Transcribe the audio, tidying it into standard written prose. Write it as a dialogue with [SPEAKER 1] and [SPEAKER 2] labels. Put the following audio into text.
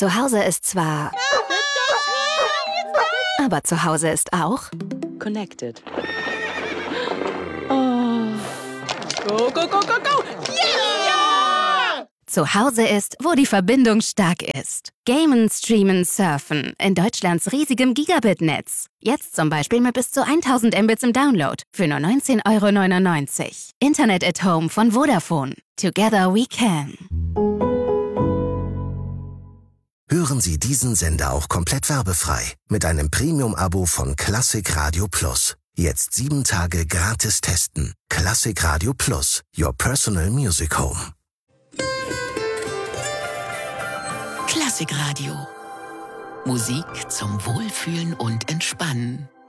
[SPEAKER 1] Zu Hause ist zwar... Aber zu Hause ist auch...
[SPEAKER 2] Connected. Oh. Go, go, go, go, go! Yeah!
[SPEAKER 1] Zu Hause ist, wo die Verbindung stark ist. Gamen, streamen, surfen. In Deutschlands riesigem Gigabit-Netz. Jetzt zum Beispiel mit bis zu 1000 Mbits im Download. Für nur 19,99 €. Internet at Home von Vodafone. Together we can.
[SPEAKER 3] Hören Sie diesen Sender auch komplett werbefrei. Mit einem Premium-Abo von Klassik Radio Plus. Jetzt 7 Tage gratis testen. Klassik Radio Plus. Your personal music home.
[SPEAKER 4] Klassikradio. Musik zum Wohlfühlen und Entspannen.